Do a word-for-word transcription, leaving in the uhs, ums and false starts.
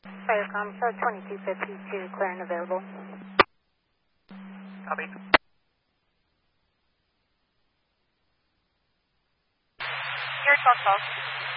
Firecom, show twenty-two fifty-two, clear and available. Copy. Here, twelve twelve.